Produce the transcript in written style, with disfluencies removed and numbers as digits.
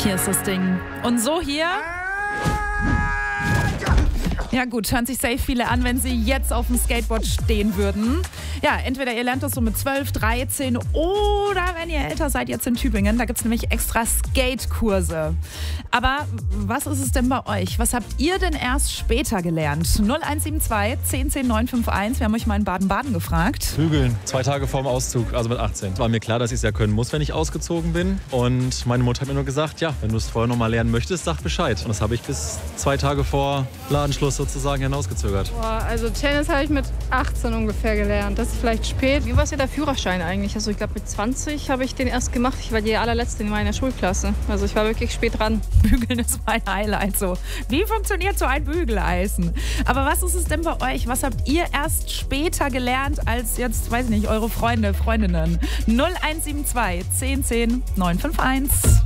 Hier ist das Ding. Und so hier... Ja gut, hören sich safe viele an, wenn sie jetzt auf dem Skateboard stehen würden. Ja, entweder ihr lernt das so mit 12, 13 oder wenn ihr älter seid, jetzt in Tübingen, da gibt es nämlich extra Skate-Kurse. Aber was ist es denn bei euch? Was habt ihr denn erst später gelernt? 0172 10 10 951, wir haben euch mal in Baden-Baden gefragt. Bügeln, 2 Tage vorm Auszug, also mit 18. War mir klar, dass ich es ja können muss, wenn ich ausgezogen bin. Und meine Mutter hat mir nur gesagt, ja, wenn du es vorher noch mal lernen möchtest, sag Bescheid. Und das habe ich bis 2 Tage vor Ladenschluss sozusagen hinausgezögert. Boah, also Tennis habe ich mit 18 ungefähr gelernt. Das ist vielleicht spät. Wie war es ja der Führerschein eigentlich? Also ich glaube mit 20 habe ich den erst gemacht. Ich war die allerletzte in meiner Schulklasse. Also ich war wirklich spät dran. Bügeln ist mein Highlight so. Wie funktioniert so ein Bügeleisen? Aber was ist es denn bei euch? Was habt ihr erst später gelernt als jetzt, weiß ich nicht, eure Freunde, Freundinnen? 0172 10 10 951.